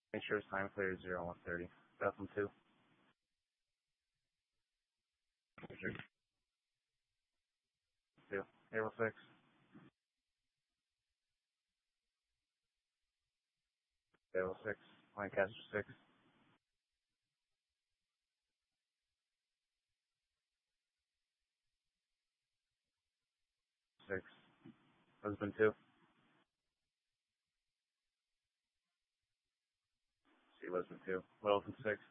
Insurance time clear 0130. Bethlehem 2. Insurance 2. April 6. April 6. Lancaster 6. 6. Husband 2. See Lisbon 2. Littleton 6.